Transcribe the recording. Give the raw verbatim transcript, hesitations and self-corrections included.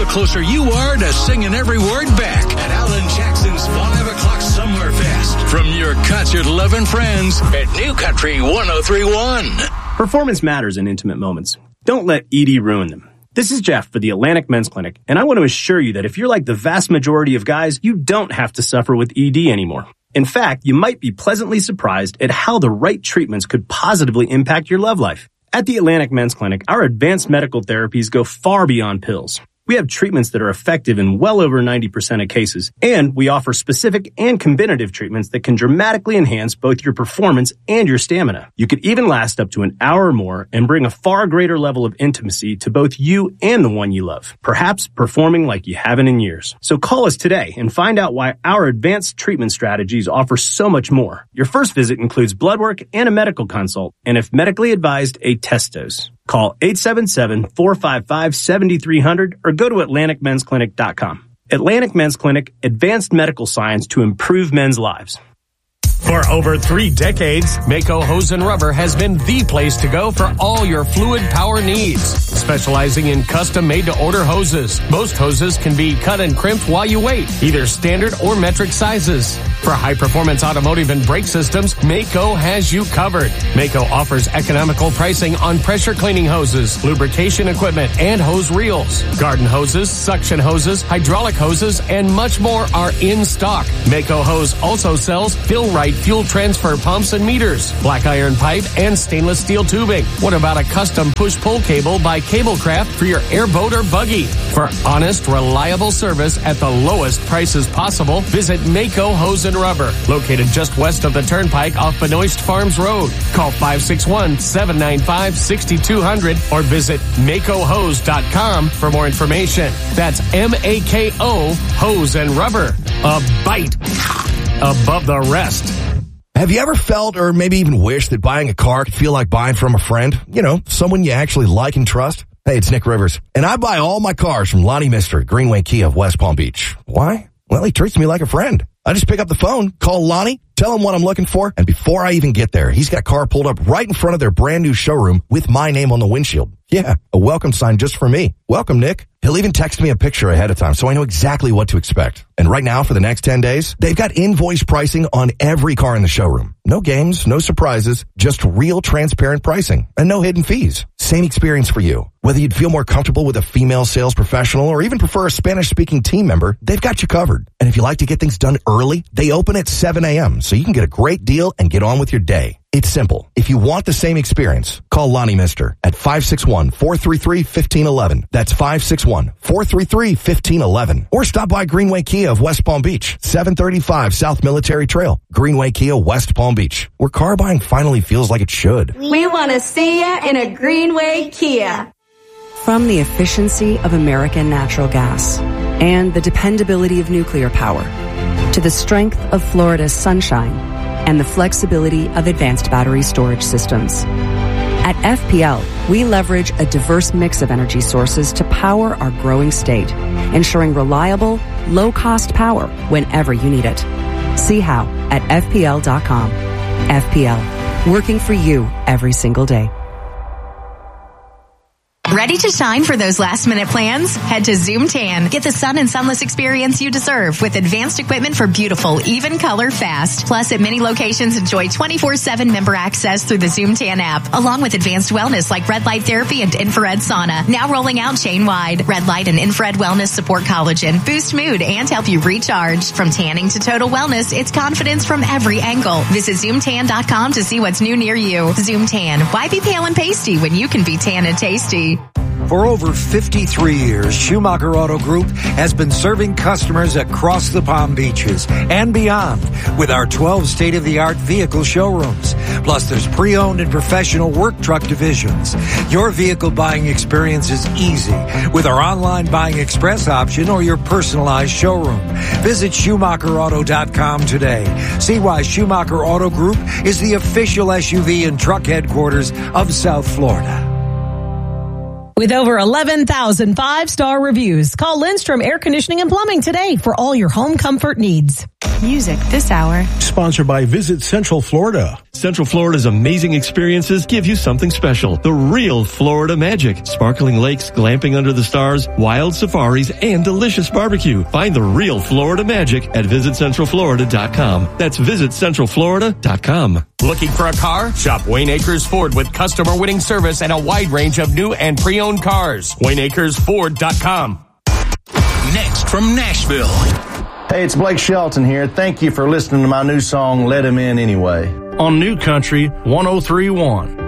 the closer you are to singing every word back at Alan Jackson's five o'clock Summer Fest from your concert-loving friends at New Country one oh three point one. Performance matters in intimate moments. Don't let E D ruin them. This is Jeff for the Atlantic Men's Clinic, and I want to assure you that if you're like the vast majority of guys, you don't have to suffer with E D anymore. In fact, you might be pleasantly surprised at how the right treatments could positively impact your love life. At the Atlantic Men's Clinic, our advanced medical therapies go far beyond pills. We have treatments that are effective in well over ninety percent of cases, and we offer specific and combinative treatments that can dramatically enhance both your performance and your stamina. You could even last up to an hour or more and bring a far greater level of intimacy to both you and the one you love, perhaps performing like you haven't in years. So call us today and find out why our advanced treatment strategies offer so much more. Your first visit includes blood work and a medical consult, and if medically advised, a test dose. Call eight seven seven, four five five, seven three zero zero or go to atlantic men's clinic dot com. Atlantic Men's Clinic, advanced medical science to improve men's lives. For over three decades, Mako Hose and Rubber has been the place to go for all your fluid power needs. Specializing in custom made-to-order hoses. Most hoses can be cut and crimped while you wait, either standard or metric sizes. For high-performance automotive and brake systems, Mako has you covered. Mako offers economical pricing on pressure cleaning hoses, lubrication equipment, and hose reels. Garden hoses, suction hoses, hydraulic hoses, and much more are in stock. Mako Hose also sells Fill-Rite fuel transfer pumps and meters, black iron pipe, and stainless steel tubing. What about a custom push-pull cable by Cablecraft for your airboat or buggy? For honest, reliable service at the lowest prices possible, visit Mako Hose and Rubber, located just west of the Turnpike off Benoist Farms Road. Call five six one, seven nine five, six two zero zero or visit mako hose dot com for more information. That's M A K O Hose and Rubber. A bite above the rest. Have you ever felt or maybe even wished that buying a car could feel like buying from a friend? You know, someone you actually like and trust? Hey, it's Nick Rivers, and I buy all my cars from Lonnie Mister at Greenway Kia of West Palm Beach. Why? Well, he treats me like a friend. I just pick up the phone, call Lonnie, tell him what I'm looking for, and before I even get there, he's got a car pulled up right in front of their brand new showroom with my name on the windshield. Yeah, a welcome sign just for me. Welcome, Nick. He'll even text me a picture ahead of time so I know exactly what to expect. And right now, for the next ten days, they've got invoice pricing on every car in the showroom. No games, no surprises, just real transparent pricing and no hidden fees. Same experience for you. Whether you'd feel more comfortable with a female sales professional or even prefer a Spanish-speaking team member, they've got you covered. And if you like to get things done early, they open at seven a.m. so you can get a great deal and get on with your day. It's simple. If you want the same experience, call Lonnie Mister at five six one, four three three, one five one one. That's five six one, four three three, one five one one. Or stop by Greenway Kia of West Palm Beach, seven thirty-five South Military Trail. Greenway Kia, West Palm Beach, where car buying finally feels like it should. We want to see you in a Greenway Kia. From the efficiency of American natural gas and the dependability of nuclear power to the strength of Florida's sunshine and the flexibility of advanced battery storage systems. At F P L, we leverage a diverse mix of energy sources to power our growing state, ensuring reliable, low-cost power whenever you need it. See how at F P L dot com. F P L, working for you every single day. Ready to shine for those last-minute plans? Head to Zoom Tan. Get the sun and sunless experience you deserve with advanced equipment for beautiful, even color fast. Plus, at many locations, enjoy twenty-four seven member access through the Zoom Tan app, along with advanced wellness like red light therapy and infrared sauna. Now rolling out chain-wide. Red light and infrared wellness support collagen, boost mood, and help you recharge. From tanning to total wellness, it's confidence from every angle. Visit zoom tan dot com to see what's new near you. Zoom Tan. Why be pale and pasty when you can be tan and tasty? For over fifty-three years, Schumacher Auto Group has been serving customers across the Palm Beaches and beyond with our twelve state-of-the-art vehicle showrooms. Plus, there's pre-owned and professional work truck divisions. Your vehicle buying experience is easy with our online buying express option or your personalized showroom. Visit Schumacher Auto dot com today. See why Schumacher Auto Group is the official S U V and truck headquarters of South Florida. With over eleven thousand five-star reviews, call Lindstrom Air Conditioning and Plumbing today for all your home comfort needs. Music this hour. Sponsored by Visit Central Florida. Central Florida's amazing experiences give you something special. The real Florida magic. Sparkling lakes, glamping under the stars, wild safaris, and delicious barbecue. Find the real Florida magic at visit central florida dot com. That's visit central florida dot com. Looking for a car? Shop Wayne Acres Ford with customer winning service and a wide range of new and pre-owned cars. wayne acres ford dot com. Next from Nashville. Hey, it's Blake Shelton here. Thank you for listening to my new song, Let Him In Anyway. On New Country one oh three point one.